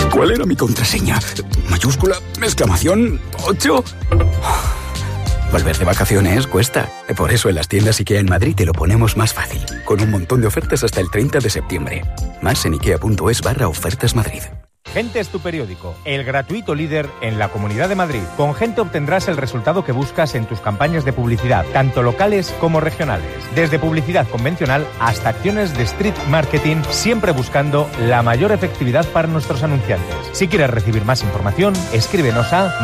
¿Cuál era mi contraseña? ¿Mayúscula? ¿Exclamación? ¿8? Volver de vacaciones cuesta. Por eso en las tiendas IKEA en Madrid te lo ponemos más fácil, con un montón de ofertas hasta el 30 de septiembre. Más en ikea.es/ofertas Madrid. Gente es tu periódico, el gratuito líder en la Comunidad de Madrid. Con Gente obtendrás el resultado que buscas en tus campañas de publicidad, tanto locales como regionales. Desde publicidad convencional hasta acciones de street marketing, siempre buscando la mayor efectividad para nuestros anunciantes. Si quieres recibir más información, escríbenos a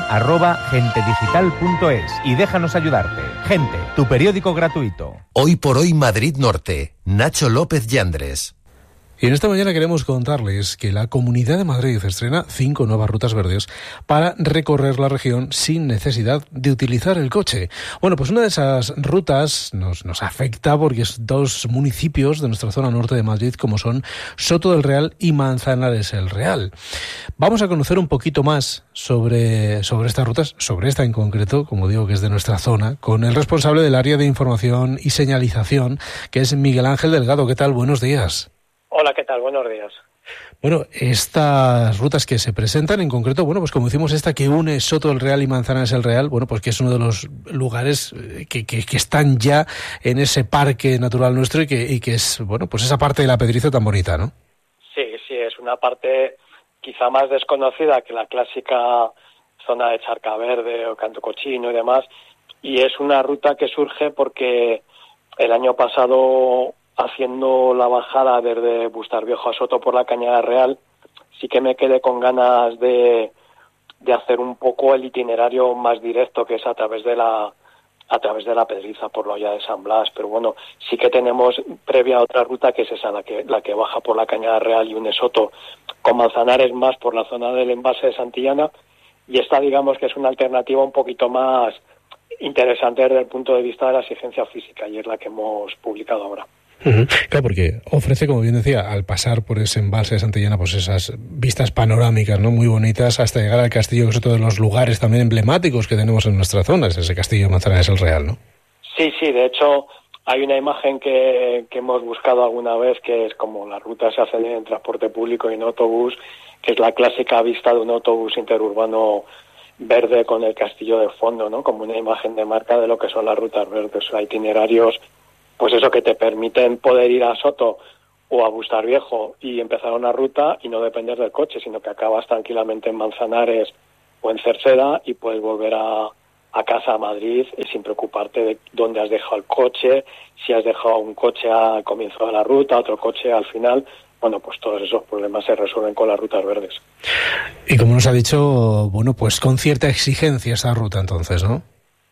marketing@gentedigital.es y déjanos ayudarte. Gente, tu periódico gratuito. Hoy por hoy Madrid Norte. Nacho López Yandres. Y en esta mañana queremos contarles que la Comunidad de Madrid estrena 5 nuevas rutas verdes para recorrer la región sin necesidad de utilizar el coche. Bueno, pues una de esas rutas nos afecta porque es 2 municipios de nuestra zona norte de Madrid, como son Soto del Real y Manzanares el Real. Vamos a conocer un poquito más sobre estas rutas, sobre esta en concreto, como digo, que es de nuestra zona, con el responsable del área de información y señalización, que es Miguel Ángel Delgado. ¿Qué tal? Buenos días. Hola, ¿qué tal? Buenos días. Bueno, estas rutas que se presentan en concreto, bueno, pues como decimos, esta que une Soto del Real y Manzanares el Real, bueno, pues que es uno de los lugares que están ya en ese parque natural nuestro y que es, bueno, pues esa parte de la Pedrizo tan bonita, ¿no? Sí, es una parte quizá más desconocida que la clásica zona de Charca Verde o Canto Cochino y demás, y es una ruta que surge porque el año pasado, haciendo la bajada desde Bustarviejo a Soto por la Cañada Real, sí que me quedé con ganas de hacer un poco el itinerario más directo, que es a través de la Pedriza por la Hoya de San Blas. Pero bueno, sí que tenemos previa otra ruta, que es esa, la que baja por la Cañada Real y une Soto con Manzanares más por la zona del embalse de Santillana, y esta, digamos, que es una alternativa un poquito más interesante desde el punto de vista de la exigencia física, y es la que hemos publicado ahora. Claro, porque ofrece, como bien decía, al pasar por ese embalse de Santillana, pues esas vistas panorámicas, ¿no?, muy bonitas, hasta llegar al castillo, que es otro de los lugares también emblemáticos que tenemos en nuestra zona, es ese castillo de Manzanares el Real, ¿no? Sí, de hecho, hay una imagen que hemos buscado alguna vez, que es como la ruta se hace en transporte público y en autobús, que es la clásica vista de un autobús interurbano verde con el castillo de fondo, ¿no?, como una imagen de marca de lo que son las rutas verdes. Hay itinerarios, pues eso, que te permiten poder ir a Soto o a Bustarviejo y empezar una ruta y no depender del coche, sino que acabas tranquilamente en Manzanares o en Cerceda y puedes volver a casa, a Madrid, y sin preocuparte de dónde has dejado el coche, si has dejado un coche al comienzo de la ruta, otro coche al final. Bueno, pues todos esos problemas se resuelven con las rutas verdes. Y como nos ha dicho, bueno, pues con cierta exigencia esa ruta entonces, ¿no?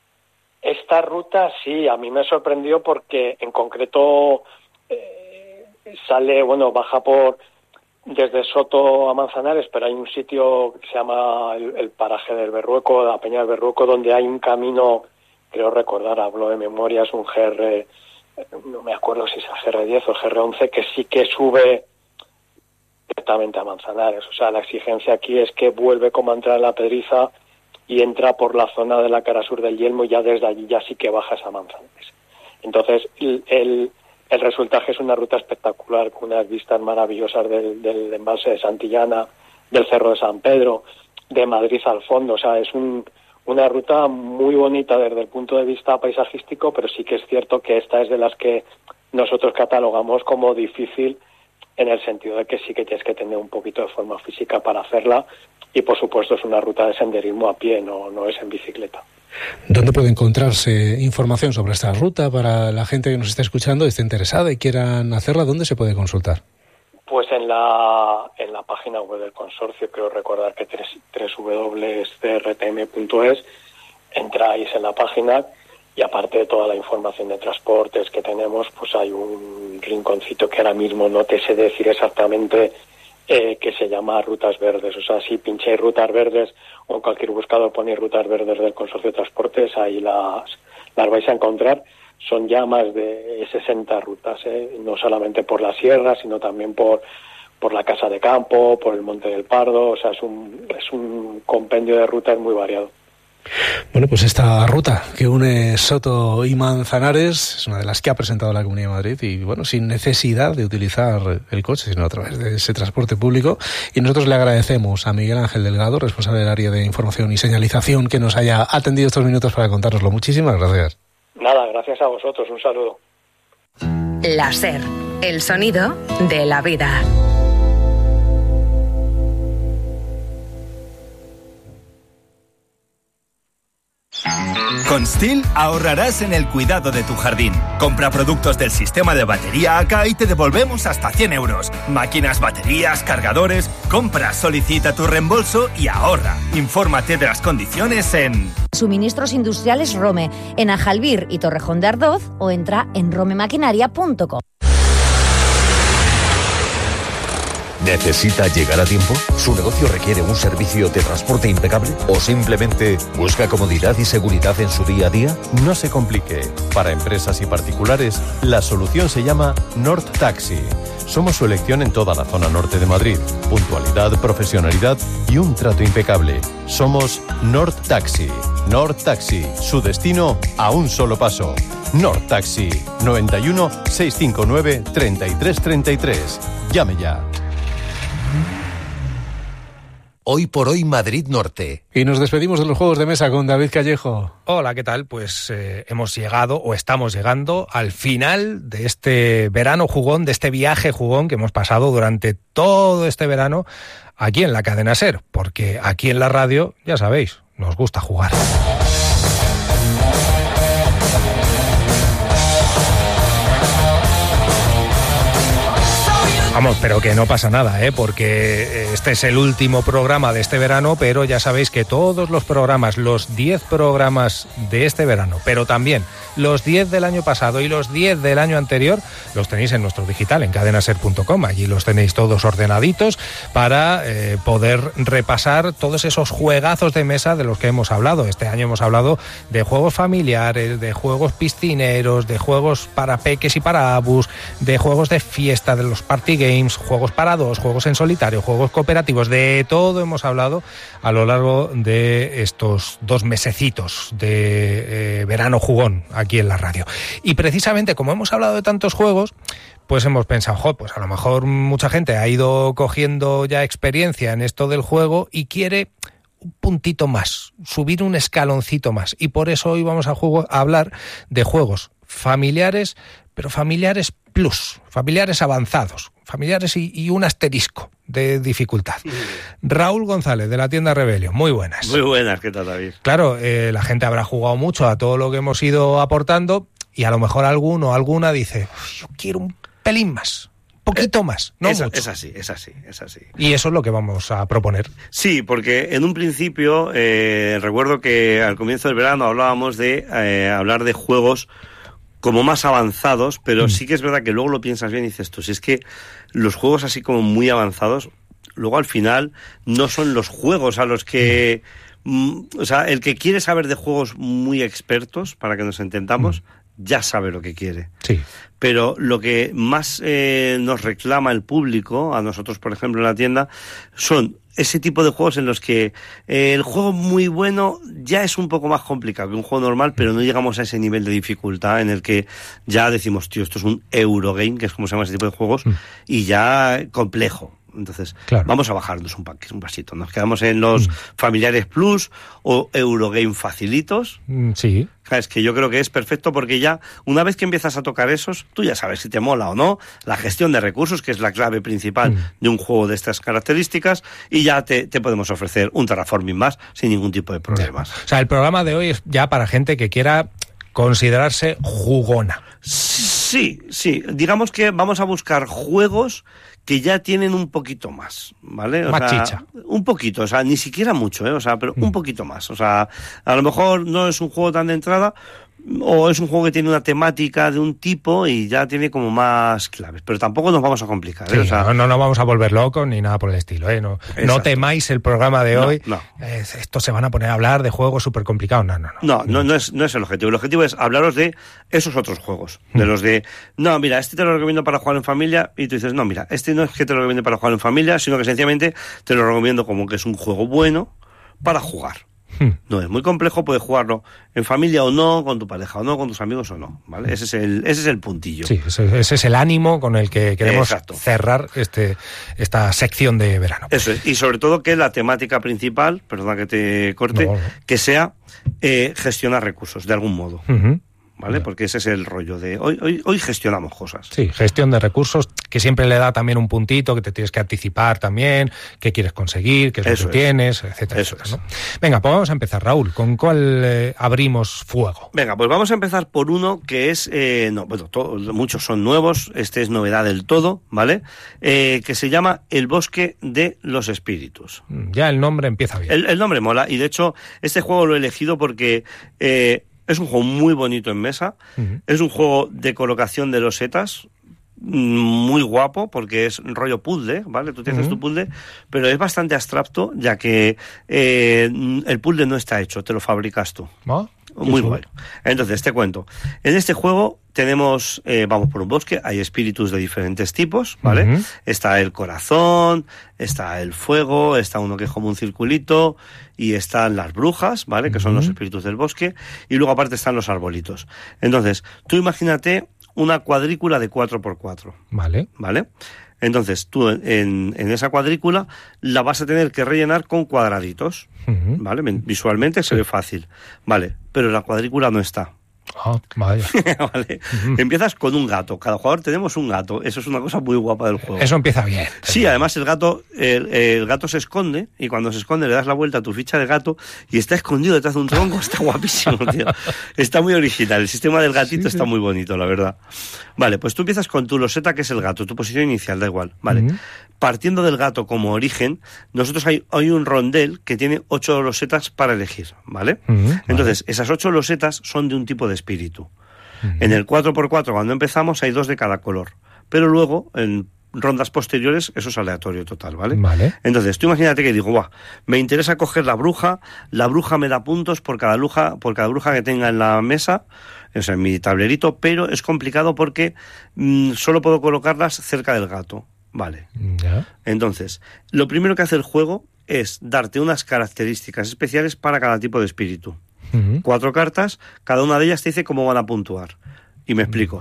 Esta ruta sí, a mí me sorprendió porque en concreto baja desde Soto a Manzanares, pero hay un sitio que se llama el paraje del Berrueco, la Peña del Berrueco, donde hay un camino, creo recordar, hablo de memoria, es un GR, no me acuerdo si es el GR10 o el GR11, que sí que sube directamente a Manzanares. O sea, la exigencia aquí es que vuelve como a entrar en la Pedriza y entra por la zona de la cara sur del Yelmo, y ya desde allí ya sí que bajas a Manzanares. Entonces, el resultaje es una ruta espectacular, con unas vistas maravillosas del embalse de Santillana, del Cerro de San Pedro, de Madrid al fondo. O sea, es una ruta muy bonita desde el punto de vista paisajístico, pero sí que es cierto que esta es de las que nosotros catalogamos como difícil, en el sentido de que sí que tienes que tener un poquito de forma física para hacerla, y por supuesto es una ruta de senderismo a pie, no es en bicicleta. ¿Dónde puede encontrarse información sobre esta ruta para la gente que nos está escuchando, esté interesada y quieran hacerla? ¿Dónde se puede consultar? Pues en la página web del consorcio, creo recordar que www.crtm.es, entráis en la página, y aparte de toda la información de transportes que tenemos, pues hay un rinconcito que ahora mismo no te sé decir exactamente, que se llama Rutas Verdes. O sea, si pincháis Rutas Verdes o en cualquier buscador ponéis Rutas Verdes del Consorcio de Transportes, ahí las vais a encontrar. Son ya más de 60 rutas, no solamente por la sierra, sino también por la Casa de Campo, por el Monte del Pardo. O sea, es un compendio de rutas muy variado. Bueno, pues esta ruta que une Soto y Manzanares es una de las que ha presentado la Comunidad de Madrid y, bueno, sin necesidad de utilizar el coche, sino a través de ese transporte público. Y nosotros le agradecemos a Miguel Ángel Delgado, responsable del área de información y señalización, que nos haya atendido estos minutos para contárnoslo. Muchísimas gracias. Nada, gracias a vosotros. Un saludo. La SER, el sonido de la vida. Con STIHL ahorrarás en el cuidado de tu jardín. Compra productos del sistema de batería AK y te devolvemos hasta 100 euros. Máquinas, baterías, cargadores. Compra, solicita tu reembolso y ahorra. Infórmate de las condiciones en... Suministros Industriales Rome, en Ajalbir y Torrejón de Ardoz, o entra en romemaquinaria.com. ¿Necesita llegar a tiempo? ¿Su negocio requiere un servicio de transporte impecable? ¿O simplemente busca comodidad y seguridad en su día a día? No se complique. Para empresas y particulares, la solución se llama Nord Taxi. Somos su elección en toda la zona norte de Madrid. Puntualidad, profesionalidad y un trato impecable. Somos Nord Taxi. Nord Taxi, su destino a un solo paso. Nord Taxi, 91 659 3333. Llame ya. Hoy por hoy Madrid Norte. Y nos despedimos de los juegos de mesa con David Callejo. Hola, ¿qué tal? Pues hemos llegado, o estamos llegando, al final de este verano jugón, de este viaje jugón que hemos pasado durante todo este verano aquí en la cadena SER, porque aquí en la radio, ya sabéis, nos gusta jugar. Vamos, pero que no pasa nada, porque este es el último programa de este verano, pero ya sabéis que todos los programas, los 10 programas de este verano, pero también los 10 del año pasado y los 10 del año anterior, los tenéis en nuestro digital, en cadenaser.com. Allí los tenéis todos ordenaditos para poder repasar todos esos juegazos de mesa de los que hemos hablado. Este año hemos hablado de juegos familiares, de juegos piscineros, de juegos para peques y para abus, de juegos de fiesta, de los party games, juegos para dos, juegos en solitario, juegos cooperativos, de todo hemos hablado a lo largo de estos 2 mesecitos de verano jugón aquí en la radio. Y precisamente como hemos hablado de tantos juegos, pues hemos pensado, pues a lo mejor mucha gente ha ido cogiendo ya experiencia en esto del juego y quiere un puntito más, subir un escaloncito más. Y por eso hoy vamos a hablar de juegos familiares, pero familiares plus, familiares avanzados, familiares y un asterisco de dificultad. Raúl González, de la tienda Rebellion, muy buenas. Muy buenas, ¿qué tal, David? Claro, la gente habrá jugado mucho a todo lo que hemos ido aportando y a lo mejor alguno o alguna dice, yo quiero un pelín más, un poquito más, no mucho. Es así. Y eso es lo que vamos a proponer. Sí, porque en un principio, recuerdo que al comienzo del verano hablábamos de hablar de juegos como más avanzados, pero sí que es verdad que luego lo piensas bien y dices tú, si es que los juegos así como muy avanzados, luego al final no son los juegos a los que... o sea, el que quiere saber de juegos muy expertos, para que nos entendamos, ya sabe lo que quiere. Sí. Pero lo que más nos reclama el público, a nosotros, por ejemplo, en la tienda, son ese tipo de juegos en los que el juego muy bueno ya es un poco más complicado que un juego normal, pero no llegamos a ese nivel de dificultad en el que ya decimos, tío, esto es un Eurogame, que es como se llama ese tipo de juegos, y ya complejo. Entonces, claro, vamos a bajarnos un pasito. Nos quedamos en los familiares plus o Eurogame facilitos. Sí. Es que yo creo que es perfecto porque ya, una vez que empiezas a tocar esos, tú ya sabes si te mola o no, la gestión de recursos, que es la clave principal de un juego de estas características, y ya te podemos ofrecer un terraforming más sin ningún tipo de problemas. O sea, el programa de hoy es ya para gente que quiera considerarse jugona. Sí. Digamos que vamos a buscar juegos que ya tienen un poquito más, ¿vale? O más sea, chicha. Un poquito, o sea, ni siquiera mucho, o sea, pero un poquito más. O sea, a lo mejor no es un juego tan de entrada, o es un juego que tiene una temática de un tipo y ya tiene como más claves, pero tampoco nos vamos a complicar, ¿eh? Sí, o sea, no nos vamos a volver locos ni nada por el estilo, ¿eh? No temáis el programa de hoy. No. Estos se van a poner a hablar de juegos súper complicados. No es el objetivo. El objetivo es hablaros de esos otros juegos, de los de, no, mira, este te lo recomiendo para jugar en familia, y tú dices, no, mira, este no es que te lo recomiende para jugar en familia, sino que sencillamente te lo recomiendo como que es un juego bueno para jugar. No es muy complejo, puedes jugarlo en familia o no, con tu pareja o no, con tus amigos o no, ¿vale? Ese es el puntillo. Sí, ese es el ánimo con el que queremos cerrar esta sección de verano. Eso es, y sobre todo que la temática principal, perdona que te corte, que sea gestionar recursos de algún modo. ¿Vale? Porque ese es el rollo de hoy gestionamos cosas. Sí, gestión de recursos, que siempre le da también un puntito, que te tienes que anticipar también, qué quieres conseguir, qué es lo que tienes, etcétera, etcétera, ¿no? Venga, pues vamos a empezar, Raúl. ¿Con cuál abrimos fuego? Venga, pues vamos a empezar por uno que es, muchos son nuevos, este es novedad del todo, ¿vale? Que se llama El Bosque de los Espíritus. Ya el nombre empieza bien. El nombre mola, y de hecho este juego lo he elegido porque es un juego muy bonito en mesa, es un juego de colocación de losetas, muy guapo, porque es rollo puzzle, ¿vale? Tú te haces tu puzzle, pero es bastante abstracto, ya que el puzzle no está hecho, te lo fabricas tú. Muy bueno. Entonces, te cuento. En este juego tenemos, vamos por un bosque, hay espíritus de diferentes tipos, ¿vale? Está el corazón, está el fuego, está uno que es como un circulito, y están las brujas, ¿vale? Que son los espíritus del bosque, y luego aparte están los arbolitos. Entonces, tú imagínate una cuadrícula de 4x4. ¿Vale? Entonces, tú en esa cuadrícula la vas a tener que rellenar con cuadraditos, ¿vale? Visualmente se ve fácil, ¿vale? Pero la cuadrícula no está. Vaya. ¿Vale? Empiezas con un gato. Cada jugador tenemos un gato. Eso es una cosa muy guapa del juego. Eso empieza bien. Sí, además el gato se esconde, y cuando se esconde le das la vuelta a tu ficha de gato y está escondido detrás de un tronco. Está guapísimo, tío. Está muy original. El sistema del gatito está muy bonito, la verdad. Vale, pues tú empiezas con tu loseta, que es el gato, tu posición inicial, da igual. Vale. Partiendo del gato como origen, nosotros hay un rondel que tiene 8 losetas para elegir, ¿vale? Entonces, esas 8 losetas son de un tipo de espíritu. En el 4x4, cuando empezamos, hay 2 de cada color. Pero luego, en rondas posteriores, eso es aleatorio total, ¿vale? Entonces, tú imagínate que digo, me interesa coger la bruja me da puntos por cada bruja que tenga en la mesa, o sea, en mi tablerito, pero es complicado porque solo puedo colocarlas cerca del gato. Vale. Entonces, lo primero que hace el juego es darte unas características especiales para cada tipo de espíritu. 4 cartas, cada una de ellas te dice cómo van a puntuar. Y me explico.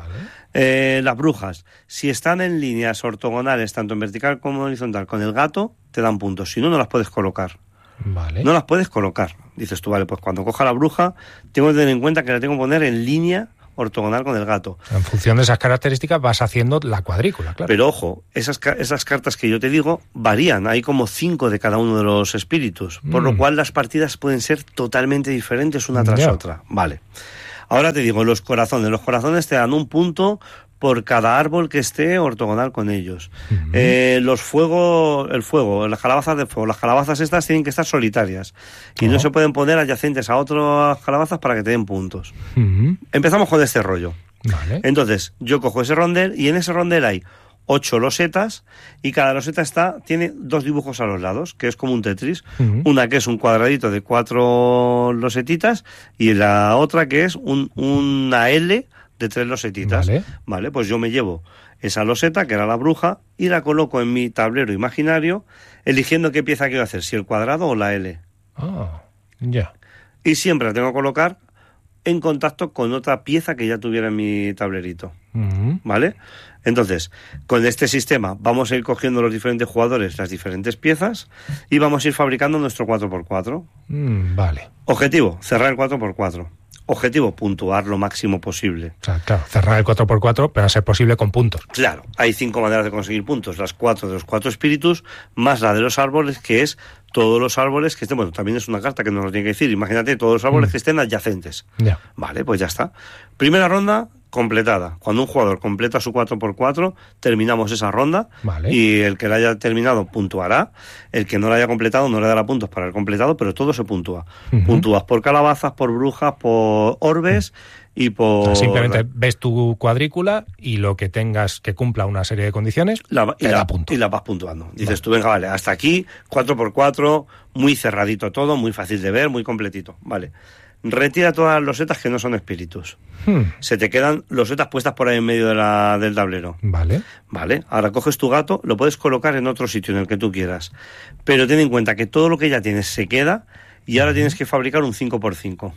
Las brujas, si están en líneas ortogonales, tanto en vertical como en horizontal, con el gato, te dan puntos. Si no, no las puedes colocar. No las puedes colocar. Dices tú, vale, pues cuando coja la bruja, tengo que tener en cuenta que la tengo que poner en línea ortogonal con el gato. En función de esas características vas haciendo la cuadrícula, claro. Pero ojo, esas cartas que yo te digo varían, hay como 5 de cada uno de los espíritus, por lo cual las partidas pueden ser totalmente diferentes una tras otra. Vale. Ahora te digo, los corazones te dan un punto por cada árbol que esté ortogonal con ellos. El fuego, las calabazas de fuego, las calabazas estas tienen que estar solitarias y no se pueden poner adyacentes a otras calabazas para que te den puntos. Empezamos con este rollo. Entonces, yo cojo ese rondel y en ese rondel hay 8 losetas y cada loseta tiene 2 dibujos a los lados, que es como un Tetris. Una que es un cuadradito de 4 losetitas y la otra que es una L de 3 losetitas. Vale, pues yo me llevo esa loseta, que era la bruja, y la coloco en mi tablero imaginario, eligiendo qué pieza quiero hacer, si el cuadrado o la L. Y siempre la tengo que colocar en contacto con otra pieza que ya tuviera en mi tablerito. ¿Vale? Entonces, con este sistema vamos a ir cogiendo los diferentes jugadores las diferentes piezas y vamos a ir fabricando nuestro 4x4. Vale. Objetivo, cerrar el 4x4. Objetivo, puntuar lo máximo posible. O sea, claro, cerrar el 4x4, pero a ser posible con puntos. Claro, hay 5 maneras de conseguir puntos. Las 4 de los 4 espíritus, más la de los árboles, que es todos los árboles que estén... Bueno, también es una carta que nos lo tiene que decir. Imagínate todos los árboles que estén adyacentes. Vale, pues ya está. Primera ronda completada. Cuando un jugador completa su 4x4, terminamos esa ronda y el que la haya terminado puntuará. El que no la haya completado no le dará puntos para el completado, pero todo se puntúa. Puntúas por calabazas, por brujas, por orbes y por... O sea, simplemente ves tu cuadrícula y lo que tengas que cumpla una serie de condiciones te da puntos. Y la vas puntuando. Dices tú, venga, vale, hasta aquí, 4x4, muy cerradito todo, muy fácil de ver, muy completito. Vale. Retira todas las losetas que no son espíritus. Se te quedan losetas puestas por ahí en medio del tablero. Vale. Ahora coges tu gato, lo puedes colocar en otro sitio en el que tú quieras. Pero ten en cuenta que todo lo que ya tienes se queda y ahora tienes que fabricar un 5x5.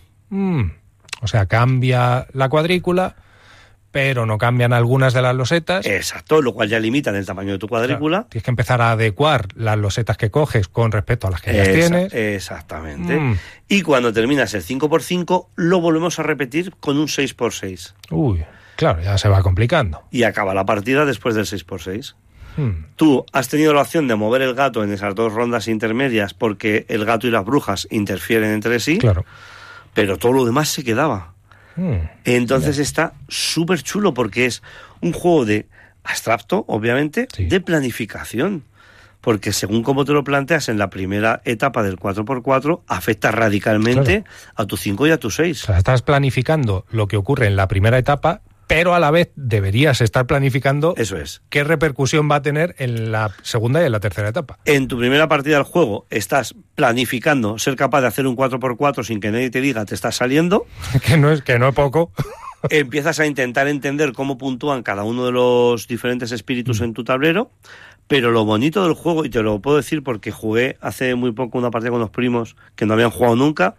O sea, cambia la cuadrícula, pero no cambian algunas de las losetas. Exacto, lo cual ya limita el tamaño de tu cuadrícula. Claro, tienes que empezar a adecuar las losetas que coges con respecto a las que ya tienes. Exactamente. Y cuando terminas el 5x5, lo volvemos a repetir con un 6x6. Uy, claro, ya se va complicando. Y acaba la partida después del 6x6. Tú has tenido la opción de mover el gato en esas 2 rondas intermedias porque el gato y las brujas interfieren entre sí. Claro. Pero todo lo demás se quedaba. Entonces está súper chulo porque es un juego de abstracto, obviamente, de planificación. Porque según como te lo planteas en la primera etapa del 4x4, afecta radicalmente a tu 5 y a tu 6. O sea, estás planificando lo que ocurre en la primera etapa, pero a la vez deberías estar planificando qué repercusión va a tener en la segunda y en la tercera etapa. En tu primera partida del juego estás planificando ser capaz de hacer un 4x4 sin que nadie te diga te estás saliendo. que no es poco. Empiezas a intentar entender cómo puntúan cada uno de los diferentes espíritus en tu tablero, pero lo bonito del juego, y te lo puedo decir porque jugué hace muy poco una partida con unos primos que no habían jugado nunca.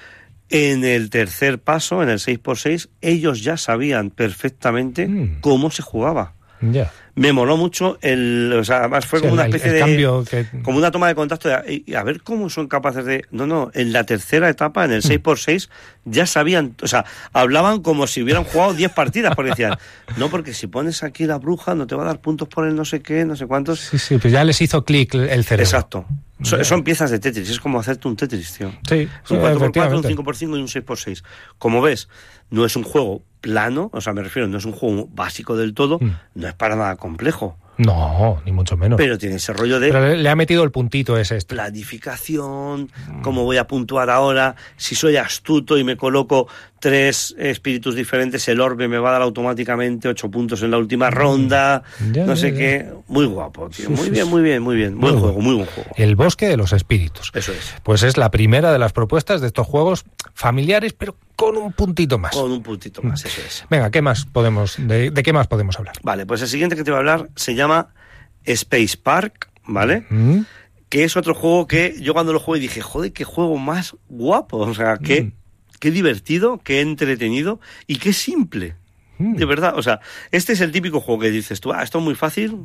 En el tercer paso, en el 6x6, ellos ya sabían perfectamente cómo se jugaba. Ya. Me moló mucho además fue como una especie de cambio como una toma de contacto y a ver cómo son capaces de... No, en la tercera etapa, en el 6x6, ya sabían, o sea, hablaban como si hubieran jugado 10 partidas, porque decían, no, porque si pones aquí la bruja no te va a dar puntos por el no sé qué, no sé cuántos. Sí, pues ya les hizo clic el cerebro. Exacto. Son piezas de Tetris, es como hacerte un Tetris, tío. Sí, es un 4x4, un 5x5 y un 6x6. Como ves, no es un juego plano, o sea, me refiero, no es un juego básico del todo, no es para nada complejo. No, ni mucho menos. Pero tiene ese rollo de... Pero le ha metido el puntito ese. Planificación, cómo voy a puntuar ahora, si soy astuto y me coloco 3 espíritus diferentes, el orbe me va a dar automáticamente 8 puntos en la última ronda, qué. Muy guapo, tío. Muy bien. Buen juego, muy buen juego. El bosque de los espíritus. Eso es. Pues es la primera de las propuestas de estos juegos familiares, pero con un puntito más. Con un puntito más, eso es. Venga, ¿qué más de qué más podemos hablar? Vale, pues el siguiente que te voy a hablar se llama Space Park, ¿vale? Que es otro juego que yo cuando lo jugué dije, joder, qué juego más guapo, o sea, qué divertido, qué entretenido y qué simple. De verdad, o sea, este es el típico juego que dices tú, esto es muy fácil,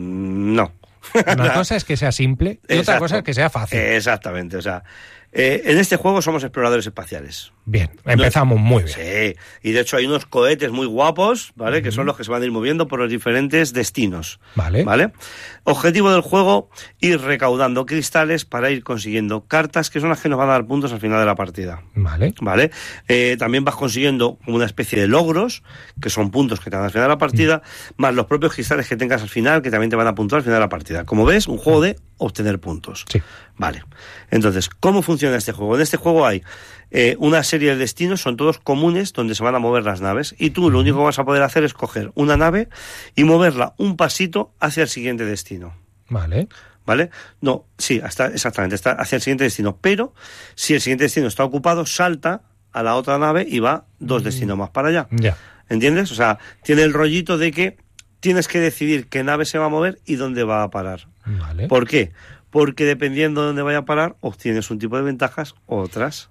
no. Una cosa es que sea simple y otra cosa es que sea fácil. Exactamente, o sea, en este juego somos exploradores espaciales. Bien, empezamos muy bien. Sí, y de hecho hay unos cohetes muy guapos, ¿vale? Que son los que se van a ir moviendo por los diferentes destinos. Vale. Objetivo del juego, ir recaudando cristales para ir consiguiendo cartas que son las que nos van a dar puntos al final de la partida. Vale. También vas consiguiendo como una especie de logros, que son puntos que te dan al final de la partida, más los propios cristales que tengas al final, que también te van a puntuar al final de la partida. Como ves, un juego de obtener puntos. Sí. Vale. Entonces, ¿cómo funciona este juego? En este juego hay una serie de destinos, son todos comunes, donde se van a mover las naves, y tú lo único que vas a poder hacer es coger una nave y moverla un pasito hacia el siguiente destino. ¿Vale? No, sí, exactamente, está hacia el siguiente destino, pero si el siguiente destino está ocupado, salta a la otra nave y va 2 destinos más para allá. Ya. ¿Entiendes? O sea, tiene el rollito de que tienes que decidir qué nave se va a mover y dónde va a parar. Vale. ¿Por qué? Porque dependiendo de dónde vaya a parar, obtienes un tipo de ventajas u otras.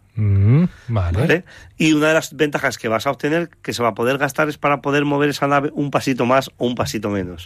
Vale. Y una de las ventajas que vas a obtener, que se va a poder gastar, es para poder mover esa nave un pasito más o un pasito menos.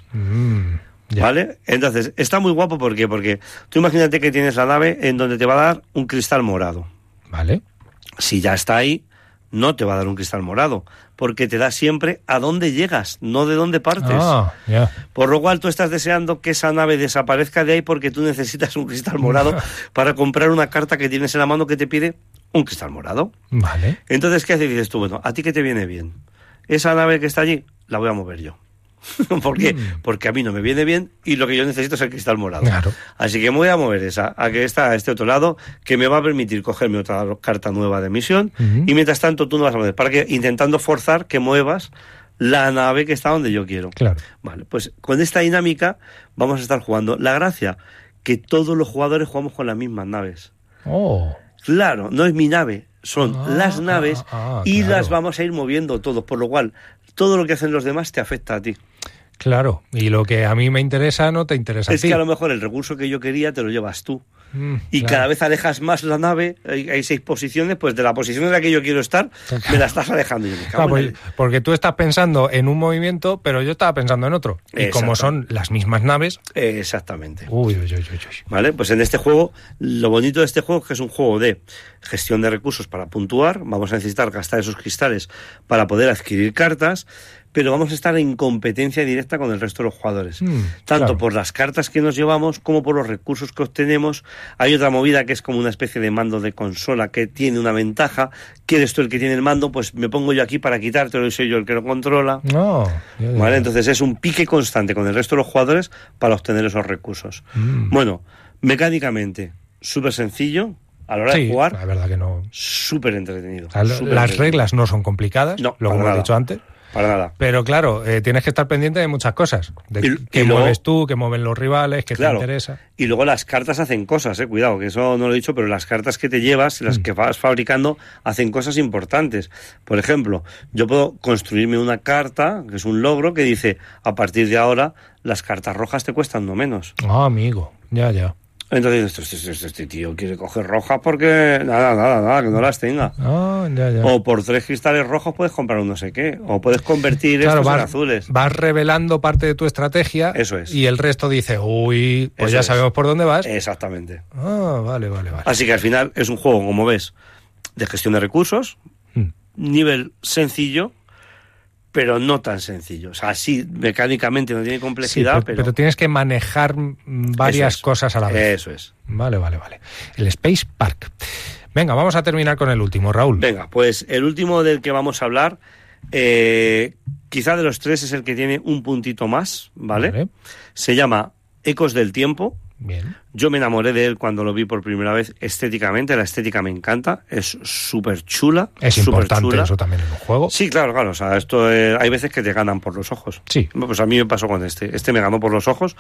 ¿Vale? Entonces, está muy guapo, ¿por qué? Porque tú imagínate que tienes la nave en donde te va a dar un cristal morado. Vale. Si ya está ahí, no te va a dar un cristal morado, porque te da siempre a dónde llegas, no de dónde partes. Por lo cual tú estás deseando que esa nave desaparezca de ahí porque tú necesitas un cristal morado para comprar una carta que tienes en la mano que te pide un cristal morado. Vale. Entonces, ¿qué haces? Dices tú, bueno, ¿a ti qué te viene bien? Esa nave que está allí, la voy a mover yo. ¿Por qué? Porque a mí no me viene bien y lo que yo necesito es el cristal morado. Claro. Así que me voy a mover esa, a que está a este otro lado, que me va a permitir cogerme otra carta nueva de misión, y mientras tanto tú no vas a mover, para que intentando forzar que muevas la nave que está donde yo quiero. Claro. Vale, pues con esta dinámica vamos a estar jugando. La gracia, que todos los jugadores jugamos con las mismas naves. Claro, no es mi nave, son las naves y claro. Las vamos a ir moviendo todos, por lo cual todo lo que hacen los demás te afecta a ti. Claro, y lo que a mí me interesa no te interesa a ti. Es que a lo mejor el recurso que yo quería te lo llevas tú. y cada vez alejas más la nave, hay 6 posiciones, pues de la posición en la que yo quiero estar, me la estás alejando. Yo me cago en porque tú estás pensando en un movimiento, pero yo estaba pensando en otro. Y como son las mismas naves... Exactamente. Uy. Vale, pues en este juego, lo bonito de este juego es que es un juego de gestión de recursos para puntuar, vamos a necesitar gastar esos cristales para poder adquirir cartas, pero vamos a estar en competencia directa con el resto de los jugadores. Tanto por las cartas que nos llevamos como por los recursos que obtenemos. Hay otra movida que es como una especie de mando de consola que tiene una ventaja. ¿Quieres tú el que tiene el mando? Pues me pongo yo aquí para quitártelo y soy yo el que lo controla. ¿Vale? Entonces es un pique constante con el resto de los jugadores para obtener esos recursos. Bueno, mecánicamente, súper sencillo. A la hora de jugar, la verdad que no. Súper entretenido. Las reglas no son complicadas, lo que hemos dicho antes. Para nada. Pero claro, tienes que estar pendiente de muchas cosas. De qué mueves tú, qué mueven los rivales, qué te interesa. Y luego las cartas hacen cosas, cuidado, que eso no lo he dicho, pero las cartas que te llevas, las que vas fabricando, hacen cosas importantes. Por ejemplo, yo puedo construirme una carta, que es un logro, que dice, a partir de ahora, las cartas rojas te cuestan no menos. Amigo, ya. Entonces, este tío quiere coger rojas porque nada, que no las tenga. Ya. O por 3 cristales rojos puedes comprar un no sé qué. O puedes convertir estos en azules. Vas revelando parte de tu estrategia. Eso es. Y el resto dice, pues eso ya sabemos por dónde vas. Exactamente. Vale. Así que al final es un juego, como ves, de gestión de recursos, nivel sencillo, pero no tan sencillo. O sea, sí, mecánicamente no tiene complejidad, pero tienes que manejar varias cosas a la vez. Eso es. Vale. El Space Park. Venga, vamos a terminar con el último, Raúl. Venga, pues el último del que vamos a hablar, quizá de los 3 es el que tiene un puntito más, ¿vale? Se llama Ecos del Tiempo. Bien. Yo me enamoré de él cuando lo vi por primera vez estéticamente, la estética me encanta, es súper chula. Es importante eso también en un juego. Sí, claro, o sea, esto hay veces que te ganan por los ojos. Sí. Pues a mí me pasó con este me ganó por los ojos.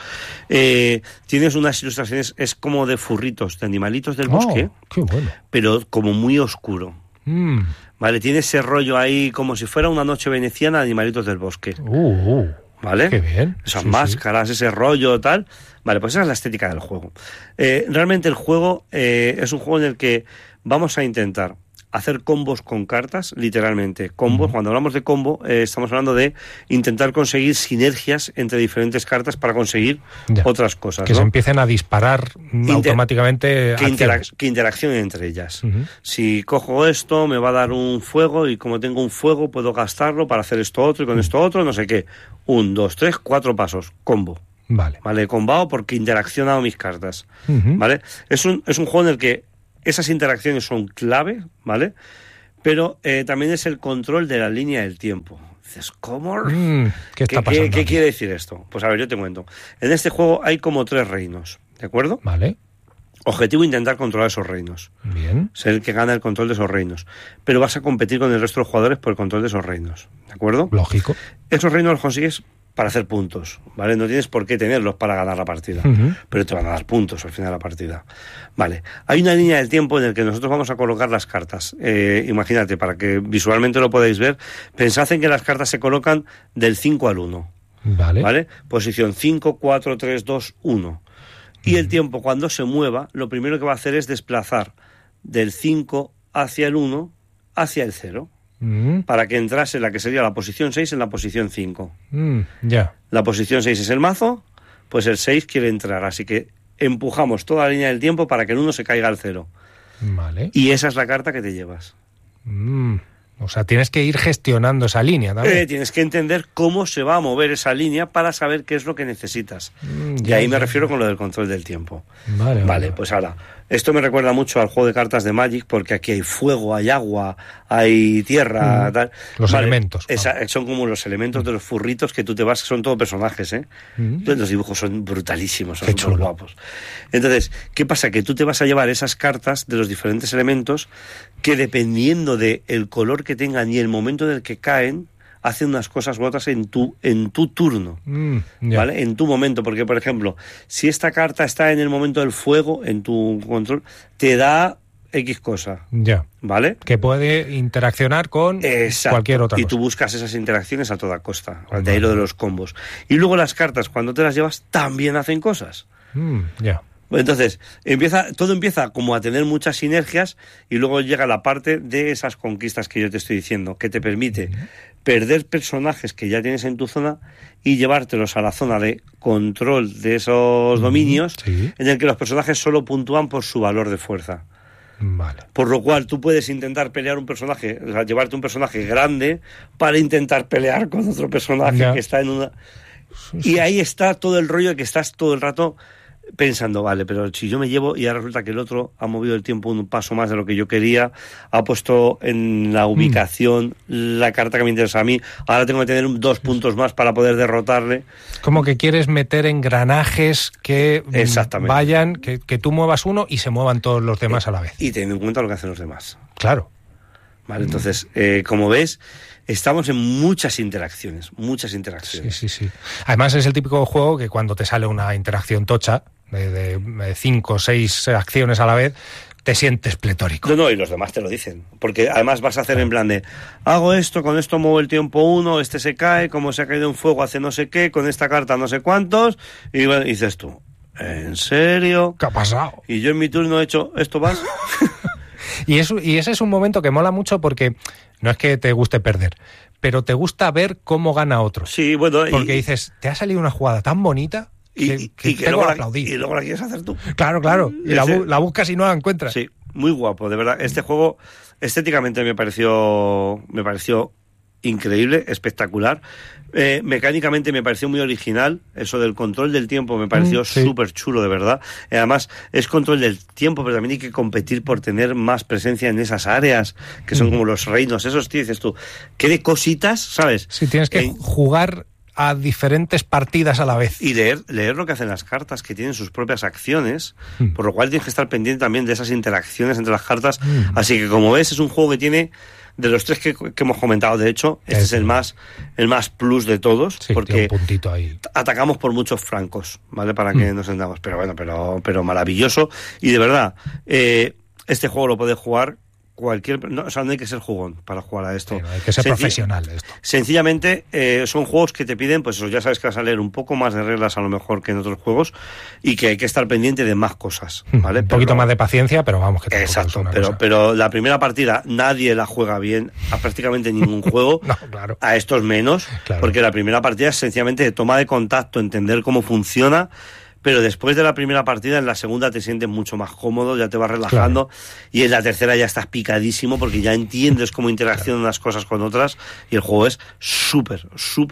Tienes unas ilustraciones, es como de furritos, de animalitos del bosque. Qué bueno. Pero como muy oscuro. Vale, tiene ese rollo ahí como si fuera una noche veneciana de animalitos del bosque. ¿Vale? Qué bien. Esas máscaras, ese rollo, tal. Vale, pues esa es la estética del juego. Realmente el juego es un juego en el que vamos a intentar hacer combos con cartas, literalmente. Combos, cuando hablamos de combo, estamos hablando de intentar conseguir sinergias entre diferentes cartas para conseguir otras cosas. Que se empiecen a disparar automáticamente. Que interaccionen entre ellas. Si cojo esto, me va a dar un fuego, y como tengo un fuego, puedo gastarlo para hacer esto otro, y con esto otro, no sé qué. 1, 2, 3, 4 pasos. Combo. Vale, combado porque interaccionado mis cartas. ¿Vale? Es un juego en el que esas interacciones son clave, ¿vale? Pero también es el control de la línea del tiempo. Dices, ¿cómo? ¿Qué está pasando? ¿Qué quiere decir esto? Pues a ver, yo te cuento. En este juego hay como 3 reinos, ¿de acuerdo? Vale. Objetivo, intentar controlar esos reinos. Bien. Ser el que gana el control de esos reinos. Pero vas a competir con el resto de los jugadores por el control de esos reinos, ¿de acuerdo? Lógico. Esos reinos los consigues para hacer puntos, ¿vale? No tienes por qué tenerlos para ganar la partida, pero te van a dar puntos al final de la partida. Vale, hay una línea del tiempo en la que nosotros vamos a colocar las cartas. Imagínate, para que visualmente lo podáis ver, pensad en que las cartas se colocan del 5 al 1. ¿Vale? Posición 5, 4, 3, 2, 1. Y el tiempo, cuando se mueva, lo primero que va a hacer es desplazar del 5 hacia el 1, hacia el 0. Para que entrase la que sería la posición 6 en la posición 5. La posición 6 es el mazo, pues el 6 quiere entrar, así que empujamos toda la línea del tiempo para que el 1 se caiga al 0. Vale. Y esa es la carta que te llevas. O sea, tienes que ir gestionando esa línea también. Tienes que entender cómo se va a mover esa línea para saber qué es lo que necesitas. Y ahí me refiero con lo del control del tiempo. Vale, pues ahora, esto me recuerda mucho al juego de cartas de Magic, porque aquí hay fuego, hay agua, hay tierra, tal. Los elementos. Son como los elementos de los furritos que tú te vas, son todos personajes, ¿eh? Los dibujos son brutalísimos, son súper guapos. Entonces, ¿qué pasa? Que tú te vas a llevar esas cartas de los diferentes elementos que, dependiendo del color que tengan y el momento en el que caen, hacen unas cosas u otras en tu turno, ¿vale? En tu momento, porque, por ejemplo, si esta carta está en el momento del fuego, en tu control, te da X cosa, ¿vale? Que puede interaccionar con cualquier otra cosa. Y tú buscas esas interacciones a toda costa, de ahí lo de los combos. Y luego las cartas, cuando te las llevas, también hacen cosas. Entonces, todo empieza como a tener muchas sinergias y luego llega la parte de esas conquistas que yo te estoy diciendo, que te permite perder personajes que ya tienes en tu zona y llevártelos a la zona de control de esos dominios, en el que los personajes solo puntúan por su valor de fuerza. Vale. Por lo cual tú puedes intentar pelear un personaje, o sea, llevarte un personaje grande para intentar pelear con otro personaje que está en una... Y ahí está todo el rollo de que estás todo el rato pensando, vale, pero si yo me llevo y ahora resulta que el otro ha movido el tiempo un paso más de lo que yo quería, ha puesto en la ubicación la carta que me interesa a mí, ahora tengo que tener 2 puntos más para poder derrotarle. Como que quieres meter engranajes que vayan, que tú muevas uno y se muevan todos los demás a la vez. Y teniendo en cuenta lo que hacen los demás. Claro. Vale, entonces, como ves, estamos en muchas interacciones. Sí. Además es el típico juego que cuando te sale una interacción tocha, de 5 o 6 acciones a la vez, te sientes pletórico. No, y los demás te lo dicen. Porque además vas a hacer en plan de, hago esto, con esto muevo el tiempo 1, este se cae, como se ha caído en fuego hace no sé qué, con esta carta no sé cuántos, y bueno, dices tú, ¿en serio? ¿Qué ha pasado? Y yo en mi turno he hecho, ¿esto más? Y ese es un momento que mola mucho porque no es que te guste perder, pero te gusta ver cómo gana otro. Sí, bueno. Porque dices, te ha salido una jugada tan bonita que luego y luego la quieres hacer tú. Claro. Y la buscas y no la encuentras. Sí, muy guapo, de verdad. Este juego estéticamente me pareció increíble, espectacular. Mecánicamente me pareció muy original. Eso del control del tiempo me pareció súper chulo, de verdad. Además, es control del tiempo, pero también hay que competir por tener más presencia en esas áreas, que son como los reinos. Esos, tío, dices tú, ¿qué de cositas, sabes? Sí, tienes que jugar a diferentes partidas a la vez. Y leer lo que hacen las cartas, que tienen sus propias acciones, por lo cual tienes que estar pendiente también de esas interacciones entre las cartas. Así que, como ves, es un juego que tiene... De los 3 que hemos comentado, de hecho, este es el más plus de todos, porque un puntito ahí. Atacamos por muchos francos, ¿vale? Para que nos entendamos. Pero bueno, pero maravilloso. Y de verdad, este juego lo puede jugar cualquier... No, o sea, no hay que ser jugón para jugar a esto. Sí, hay que ser profesional de esto. Sencillamente, son juegos que te piden, pues eso, ya sabes que vas a leer un poco más de reglas a lo mejor que en otros juegos y que hay que estar pendiente de más cosas, ¿vale? Un poquito más de paciencia, pero vamos, que exacto, pero la primera partida nadie la juega bien a prácticamente ningún juego. No, claro. A estos menos, porque la primera partida es sencillamente de toma de contacto, entender cómo funciona. Pero después de la primera partida, en la segunda te sientes mucho más cómodo, ya te vas relajando, y en la tercera ya estás picadísimo porque ya entiendes cómo interaccionan unas cosas con otras, y el juego es súper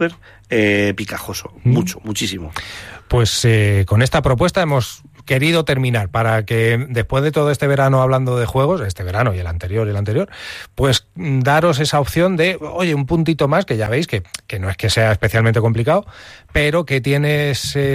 picajoso, muchísimo. Pues con esta propuesta hemos querido terminar para que después de todo este verano hablando de juegos, este verano y el anterior, pues daros esa opción de, oye, un puntito más, que ya veis que no es que sea especialmente complicado, pero que tiene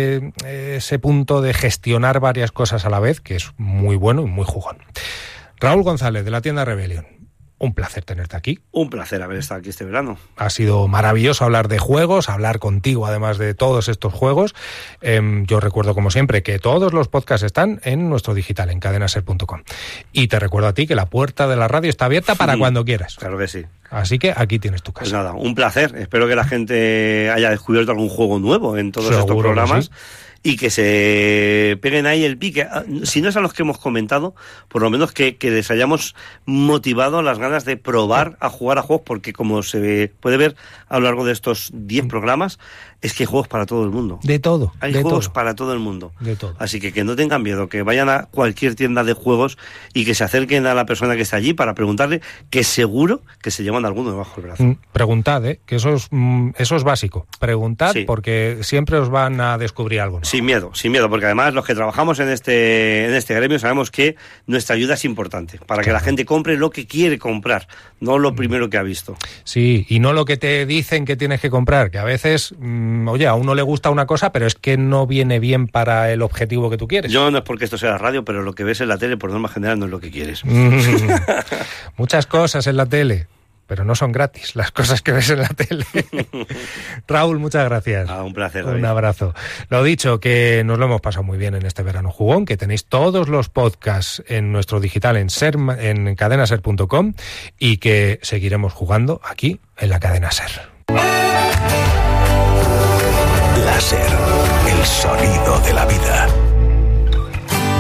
ese punto de gestionar varias cosas a la vez, que es muy bueno y muy jugón. Raúl González, de la tienda Rebellion. Un placer tenerte aquí. Un placer haber estado aquí este verano. Ha sido maravilloso hablar de juegos, hablar contigo además de todos estos juegos. Yo recuerdo, como siempre, que todos los podcasts están en nuestro digital, en cadenaser.com. Y te recuerdo a ti que la puerta de la radio está abierta para cuando quieras. Claro que sí. Así que aquí tienes tu casa. Pues nada, un placer. Espero que la gente haya descubierto algún juego nuevo en todos estos programas. Sí. Y que se peguen ahí el pique. Si no es a los que hemos comentado, por lo menos que les hayamos motivado las ganas de probar a jugar a juegos, porque como se puede ver a lo largo de estos 10 programas, es que hay juegos para todo el mundo. De todo. Hay juegos para todo el mundo. De todo. Así que no tengan miedo, que vayan a cualquier tienda de juegos y que se acerquen a la persona que está allí para preguntarle, que seguro que se llevan alguno debajo del brazo. Preguntad, que eso es básico. Preguntad, porque siempre os van a descubrir algo, ¿no? Sin miedo, porque además los que trabajamos en este gremio sabemos que nuestra ayuda es importante para que la gente compre lo que quiere comprar, no lo primero que ha visto. Sí, y no lo que te dicen que tienes que comprar, que a veces, oye, a uno le gusta una cosa, pero es que no viene bien para el objetivo que tú quieres. Yo no es porque esto sea la radio, pero lo que ves en la tele, por norma general, no es lo que quieres. Muchas cosas en la tele, pero no son gratis las cosas que ves en la tele. Raúl, muchas gracias. Un placer, David. Un abrazo. Lo dicho, que nos lo hemos pasado muy bien en este verano jugón, que tenéis todos los podcasts en nuestro digital en cadenaser.com y que seguiremos jugando aquí en la Cadena Ser. Láser, el sonido de la vida.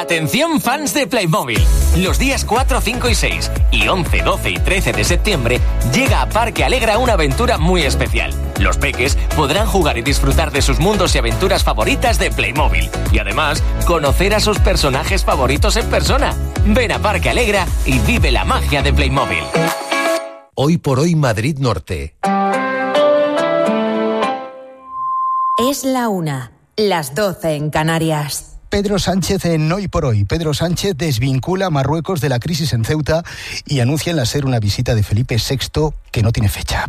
Atención fans de Playmobil. Los días 4, 5 y 6 y 11, 12 y 13 de septiembre llega a Parque Alegra una aventura muy especial. Los peques podrán jugar y disfrutar de sus mundos y aventuras favoritas de Playmobil. Y además, conocer a sus personajes favoritos en persona. Ven a Parque Alegra y vive la magia de Playmobil. Hoy por hoy Madrid Norte. Es la 1, las 12 en Canarias. Pedro Sánchez en Hoy por Hoy. Pedro Sánchez desvincula a Marruecos de la crisis en Ceuta y anuncia en la SER una visita de Felipe VI que no tiene fecha.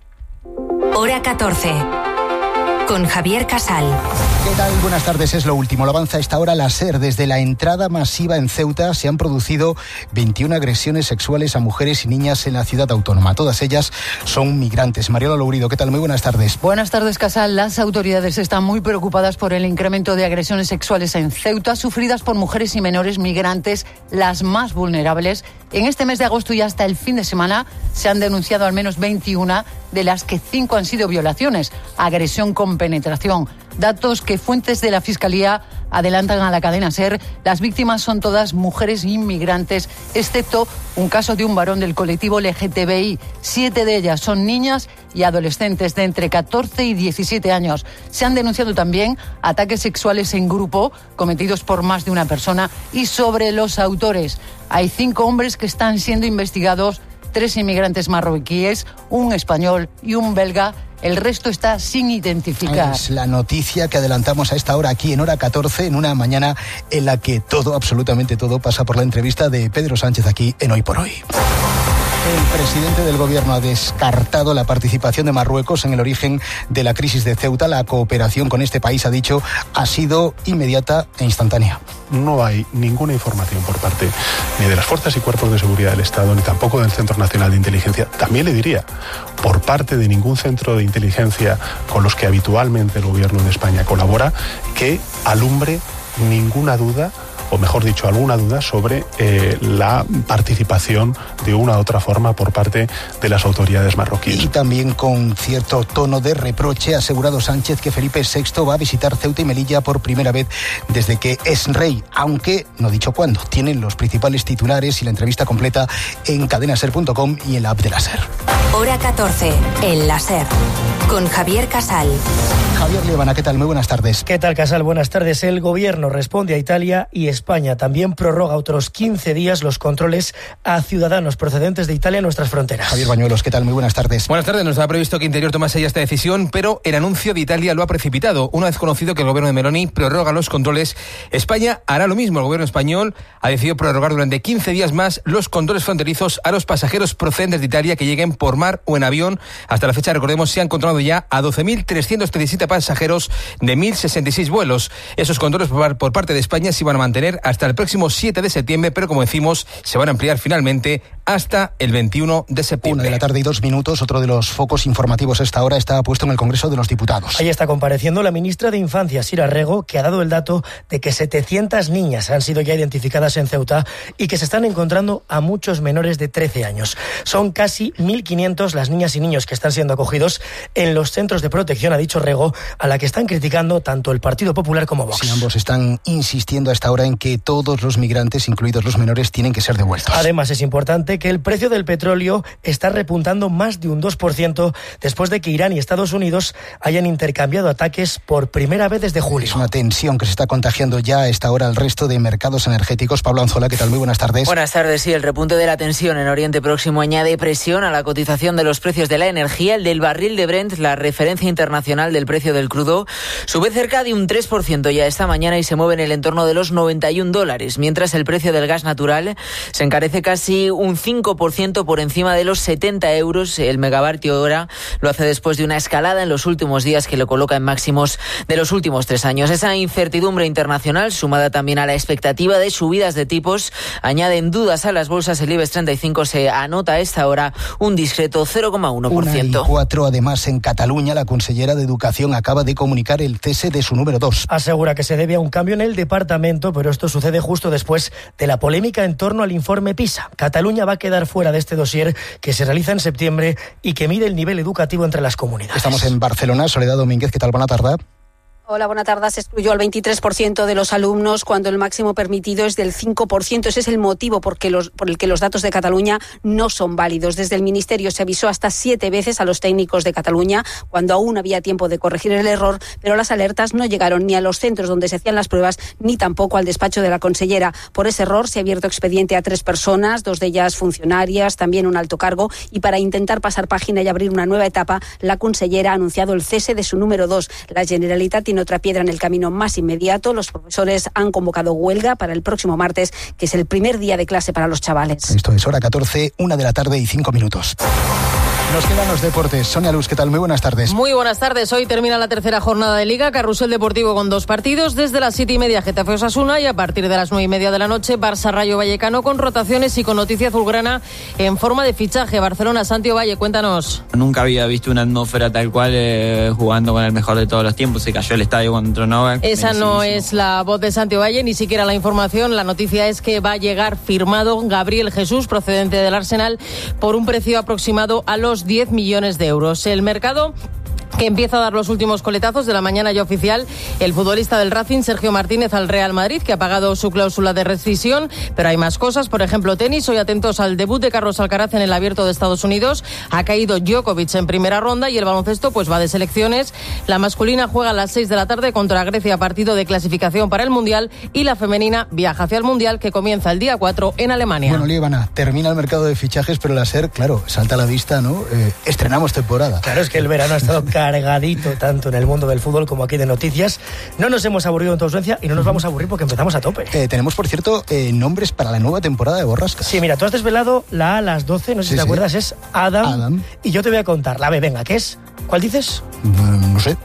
Hora 14. Con Javier Casal. ¿Qué tal? Buenas tardes, es lo último. Lo avanza a esta hora la SER. Desde la entrada masiva en Ceuta se han producido 21 agresiones sexuales a mujeres y niñas en la ciudad autónoma. Todas ellas son migrantes. Mariola Lourido, ¿qué tal? Muy buenas tardes. Buenas tardes, Casal. Las autoridades están muy preocupadas por el incremento de agresiones sexuales en Ceuta, sufridas por mujeres y menores migrantes, las más vulnerables. En este mes de agosto y hasta el fin de semana se han denunciado al menos 21, de las que 5 han sido violaciones, agresión con penetración. Datos que fuentes de la Fiscalía adelantan a la cadena SER. Las víctimas son todas mujeres inmigrantes, excepto un caso de un varón del colectivo LGTBI. 7 de ellas son niñas y adolescentes de entre 14 y 17 años. Se han denunciado también ataques sexuales en grupo cometidos por más de una persona y sobre los autores. Hay 5 hombres que están siendo investigados, 3 inmigrantes marroquíes, un español y un belga. El resto está sin identificar. Es la noticia que adelantamos a esta hora aquí en Hora 14, en una mañana en la que todo, absolutamente todo, pasa por la entrevista de Pedro Sánchez aquí en Hoy por Hoy. El presidente del gobierno ha descartado la participación de Marruecos en el origen de la crisis de Ceuta. La cooperación con este país, ha dicho, ha sido inmediata e instantánea. No hay ninguna información por parte ni de las fuerzas y cuerpos de seguridad del Estado, ni tampoco del Centro Nacional de Inteligencia. También le diría, por parte de ningún centro de inteligencia con los que habitualmente el gobierno de España colabora, que alumbre ninguna duda, o mejor dicho, alguna duda sobre la participación de una u otra forma por parte de las autoridades marroquíes. Y también con cierto tono de reproche ha asegurado Sánchez que Felipe VI va a visitar Ceuta y Melilla por primera vez desde que es rey, aunque no ha dicho cuándo. Tienen los principales titulares y la entrevista completa en cadenaser.com y en la app de la SER. Hora 14, en la SER, con Javier Casal. Javier Liebana, ¿qué tal? Muy buenas tardes. ¿Qué tal, Casal? Buenas tardes. El gobierno responde a Italia y España también prorroga otros 15 días los controles a ciudadanos procedentes de Italia en nuestras fronteras. Javier Bañuelos, ¿qué tal? Muy buenas tardes. Buenas tardes. No estaba previsto que Interior tomase ya esta decisión, pero el anuncio de Italia lo ha precipitado. Una vez conocido que el gobierno de Meloni prorroga los controles, España hará lo mismo. El gobierno español ha decidido prorrogar durante 15 días más los controles fronterizos a los pasajeros procedentes de Italia que lleguen por mar o en avión. Hasta la fecha, recordemos, se han controlado ya a 12.337 pasajeros de 1.066 vuelos. Esos controles por parte de España se iban a mantener hasta el próximo 7 de septiembre, pero como decimos, se van a ampliar finalmente hasta el 21 de septiembre. 1 de la tarde y 2 minutos. Otro de los focos informativos a esta hora está puesto en el Congreso de los Diputados. Ahí está compareciendo la ministra de Infancia, Sira Rego, que ha dado el dato de que 700 niñas han sido ya identificadas en Ceuta y que se están encontrando a muchos menores de 13 años. Son casi 1.500 las niñas y niños que están siendo acogidos en los centros de protección, ha dicho Rego, a la que están criticando tanto el Partido Popular como Vox. Sí, ambos están insistiendo a esta hora en que todos los migrantes, incluidos los menores, tienen que ser devueltos. Además, es importante que el precio del petróleo está repuntando más de un 2% después de que Irán y Estados Unidos hayan intercambiado ataques por primera vez desde julio. Es una tensión que se está contagiando ya a esta hora al resto de mercados energéticos. Pablo Anzola, ¿qué tal? Muy buenas tardes. Buenas tardes. Sí, el repunte de la tensión en Oriente Próximo añade presión a la cotización de los precios de la energía. El del barril de Brent, la referencia internacional del precio del crudo, sube cerca de un 3% ya esta mañana y se mueve en el entorno de los $91, mientras el precio del gas natural se encarece casi un 5% por encima de los 70 euros el megavatio hora. Lo hace después de una escalada en los últimos días que lo coloca en máximos de los últimos 3 años. Esa incertidumbre internacional, sumada también a la expectativa de subidas de tipos, añaden dudas a las bolsas. El IBEX 35 se anota a esta hora un discreto 0,1%. 1,4. Además, en Cataluña, la consellera de Educación acaba de comunicar el cese de su número 2. Asegura que se debe a un cambio en el departamento, pero esto sucede justo después de la polémica en torno al informe PISA. Cataluña va a quedar fuera de este dossier que se realiza en septiembre y que mide el nivel educativo entre las comunidades. Estamos en Barcelona. Soledad Domínguez, ¿qué tal? Buena tarde. Hola, buenas tardes. Se excluyó al 23% de los alumnos cuando el máximo permitido es del 5%. Ese es el motivo por el que los datos de Cataluña no son válidos. Desde el Ministerio se avisó hasta 7 veces a los técnicos de Cataluña cuando aún había tiempo de corregir el error, pero las alertas no llegaron ni a los centros donde se hacían las pruebas ni tampoco al despacho de la consellera. Por ese error se ha abierto expediente a 3 personas, 2 de ellas funcionarias, también un alto cargo, y para intentar pasar página y abrir una nueva etapa, la consellera ha anunciado el cese de su número 2. La Generalitat tiene otra piedra en el camino más inmediato. Los profesores han convocado huelga para el próximo martes, que es el primer día de clase para los chavales. Esto es Hora 14, 1:05 p.m. Nos quedan los deportes. Sonia Luz, ¿qué tal? Muy buenas tardes. Muy buenas tardes. Hoy termina la tercera jornada de Liga. Carrusel Deportivo con 2 partidos. Desde las 7:30 Getafe Osasuna y a partir de las 9:30 de la noche Barça Rayo Vallecano, con rotaciones y con noticia azulgrana en forma de fichaje. Barcelona, Santi Ovalle, cuéntanos. Nunca había visto una atmósfera tal cual jugando con el mejor de todos los tiempos. Se cayó el estadio cuando entró Novak. Esa no es la voz de Santi Ovalle, ni siquiera la información. La noticia es que va a llegar firmado Gabriel Jesús, procedente del Arsenal, por un precio aproximado a los 10 millones de euros. El mercado que empieza a dar los últimos coletazos de la mañana ya oficial. El futbolista del Racing, Sergio Martínez, al Real Madrid, que ha pagado su cláusula de rescisión, pero hay más cosas, por ejemplo tenis. Hoy atentos al debut de Carlos Alcaraz en el Abierto de Estados Unidos. Ha caído Djokovic en primera ronda y el baloncesto pues va de selecciones. La masculina juega a las 6 de la tarde contra Grecia, partido de clasificación para el Mundial, y la femenina viaja hacia el Mundial, que comienza el día 4 en Alemania. Bueno, Líbana, termina el mercado de fichajes, pero la SER, claro, salta a la vista, ¿no? Estrenamos temporada. Claro, es que el verano ha estado cargadito tanto en el mundo del fútbol como aquí de noticias. No nos hemos aburrido en tu ausencia y no nos vamos a aburrir porque empezamos a tope. Tenemos, por cierto, nombres para la nueva temporada de Borrascas. Sí, mira, tú has desvelado la A a las 12, no sé si te acuerdas, es Adam. Y yo te voy a contar la B, venga, ¿qué es? ¿Cuál dices? No sé.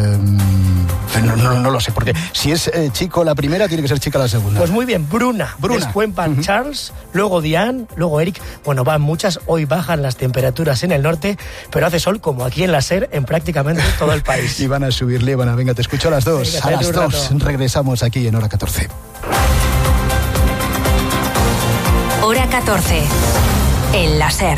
No lo sé, porque si es chico la primera, tiene que ser chica la segunda. Pues muy bien, Bruna. Después van Charles, luego Diane, luego Eric. Bueno, van muchas. Hoy bajan las temperaturas en el norte, pero hace sol como aquí en la SER, en prácticamente todo el país. Y van a subir, Líbana. Venga, te escucho a las 2. Venga, a las 2 regresamos aquí en Hora 14. Hora 14. En la SER.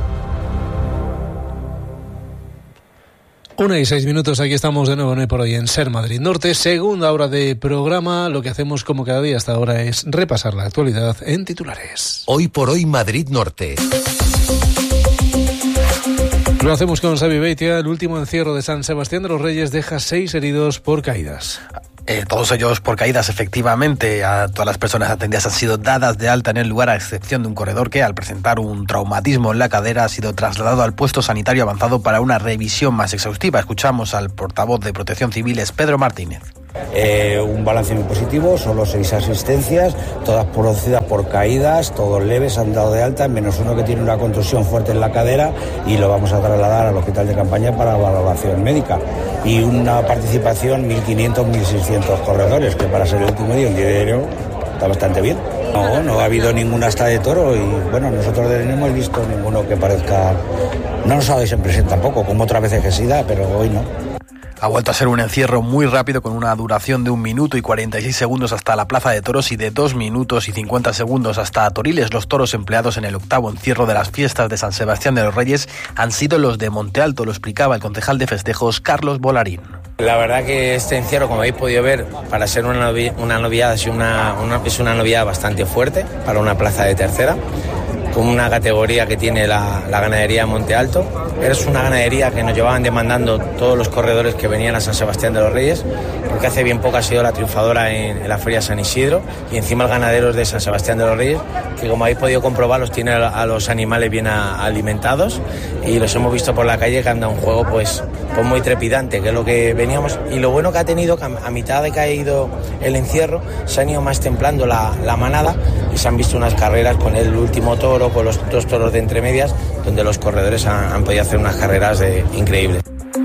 1:06, aquí estamos de nuevo en Hoy por Hoy en SER Madrid Norte, segunda hora de programa. Lo que hacemos como cada día hasta ahora es repasar la actualidad en titulares. Hoy por Hoy Madrid Norte. Lo hacemos con Xavi Beitia. El último encierro de San Sebastián de los Reyes deja 6 heridos por caídas. Todos ellos por caídas, efectivamente. A todas las personas atendidas han sido dadas de alta en el lugar, a excepción de un corredor que, al presentar un traumatismo en la cadera, ha sido trasladado al puesto sanitario avanzado para una revisión más exhaustiva. Escuchamos al portavoz de Protección Civil, Pedro Martínez. Un balance muy positivo, solo 6 asistencias, todas producidas por caídas, todos leves, han dado de alta, menos uno que tiene una contusión fuerte en la cadera y lo vamos a trasladar al hospital de campaña para valoración médica. Y una participación 1.500, 1.600 corredores, que para ser el último día, un día de enero, está bastante bien. No ha habido ninguna hasta de toro y bueno, nosotros no hemos visto ninguno que parezca... No nos ha dado esa impresión tampoco, como otras veces que sí da, pero hoy no. Ha vuelto a ser un encierro muy rápido, con una duración de 1 minuto y 46 segundos hasta la Plaza de Toros y de 2 minutos y 50 segundos hasta Toriles. Los toros empleados en el 8º encierro de las fiestas de San Sebastián de los Reyes han sido los de Monte Alto, lo explicaba el concejal de festejos, Carlos Bolarín. La verdad que este encierro, como habéis podido ver, para ser una noviada es una noviada bastante fuerte para una plaza de tercera, con una categoría que tiene la ganadería Monte Alto. Es una ganadería que nos llevaban demandando todos los corredores que venían a San Sebastián de los Reyes, porque hace bien poco ha sido la triunfadora en la Feria San Isidro, y encima el ganadero de San Sebastián de los Reyes, que como habéis podido comprobar, los tiene a los animales bien alimentados, y los hemos visto por la calle, que anda un juego pues muy trepidante, que es lo que veníamos. Y lo bueno que ha tenido, que a mitad de que ha ido el encierro, se han ido más templando la manada, y se han visto unas carreras con el último toro, con los 2 toros de entremedias, donde los corredores han podido hacer unas carreras increíbles.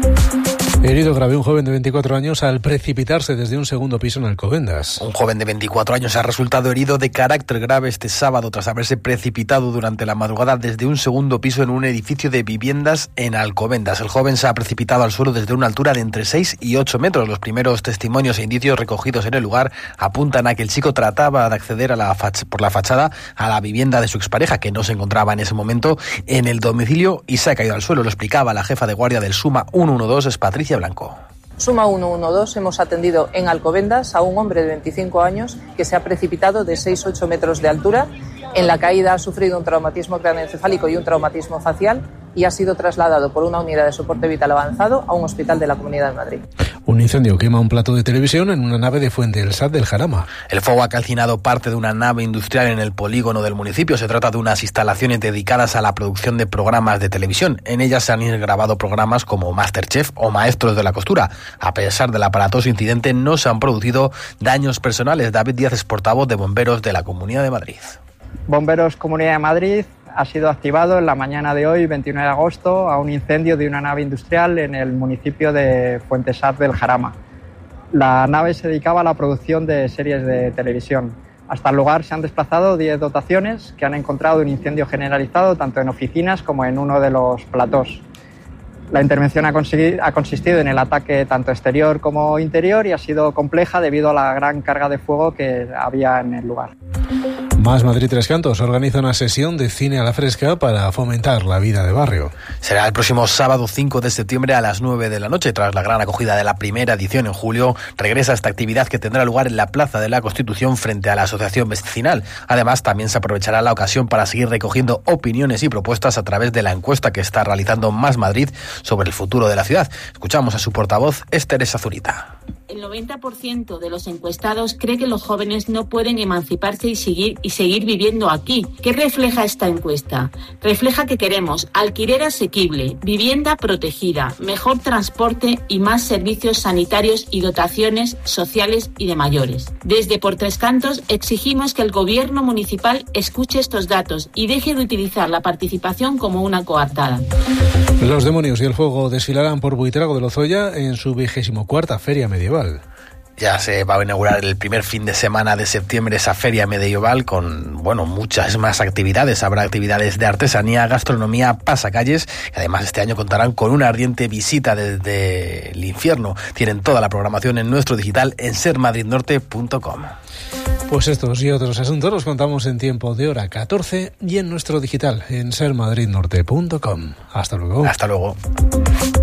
Herido grave un joven de 24 años al precipitarse desde un segundo piso en Alcobendas. Un joven de 24 años ha resultado herido de carácter grave este sábado tras haberse precipitado durante la madrugada desde un segundo piso en un edificio de viviendas en Alcobendas. El joven se ha precipitado al suelo desde una altura de entre 6 y 8 metros. Los primeros testimonios e indicios recogidos en el lugar apuntan a que el chico trataba de acceder por la fachada a la vivienda de su expareja, que no se encontraba en ese momento en el domicilio, y se ha caído al suelo. Lo explicaba la jefa de guardia del SUMA 112, es Patricia Blanco. Suma 112 hemos atendido en Alcobendas a un hombre de 25 años que se ha precipitado de 6-8 metros de altura. En la caída ha sufrido un traumatismo craneoencefálico y un traumatismo facial y ha sido trasladado por una unidad de soporte vital avanzado a un hospital de la Comunidad de Madrid. Un incendio quema un plato de televisión en una nave de Fuente del Sat del Jarama. El fuego ha calcinado parte de una nave industrial en el polígono del municipio. Se trata de unas instalaciones dedicadas a la producción de programas de televisión. En ellas se han grabado programas como MasterChef o Maestros de la Costura. A pesar del aparatoso incidente, no se han producido daños personales. David Díaz es portavoz de Bomberos de la Comunidad de Madrid. Bomberos Comunidad de Madrid ha sido activado en la mañana de hoy, 29 de agosto, a un incendio de una nave industrial en el municipio de Fuentesat del Jarama. La nave se dedicaba a la producción de series de televisión. Hasta el lugar se han desplazado 10 dotaciones que han encontrado un incendio generalizado tanto en oficinas como en uno de los platós. La intervención ha consistido en el ataque tanto exterior como interior y ha sido compleja debido a la gran carga de fuego que había en el lugar. Más Madrid Tres Cantos organiza una sesión de cine a la fresca para fomentar la vida de barrio. Será el próximo sábado 5 de septiembre a las 9 de la noche. Tras la gran acogida de la primera edición en julio, regresa esta actividad que tendrá lugar en la Plaza de la Constitución frente a la Asociación Vecinal. Además, también se aprovechará la ocasión para seguir recogiendo opiniones y propuestas a través de la encuesta que está realizando Más Madrid sobre el futuro de la ciudad. Escuchamos a su portavoz, Esther Zurita. El 90% de los encuestados cree que los jóvenes no pueden emanciparse y seguir viviendo aquí. ¿Qué refleja esta encuesta? Refleja que queremos alquiler asequible, vivienda protegida, mejor transporte y más servicios sanitarios y dotaciones sociales y de mayores. Desde Por Tres Cantos exigimos que el gobierno municipal escuche estos datos y deje de utilizar la participación como una coartada. Los demonios y el fuego desfilarán por Buitrago de Lozoya en su 24ª Feria Medieval. Ya se va a inaugurar el primer fin de semana de septiembre esa feria medieval con, muchas más actividades. Habrá actividades de artesanía, gastronomía, pasacalles. Y además este año contarán con una ardiente visita desde el infierno. Tienen toda la programación en nuestro digital en sermadridnorte.com. Pues estos y otros asuntos los contamos en tiempo de hora 14 y en nuestro digital en sermadridnorte.com. Hasta luego. Hasta luego.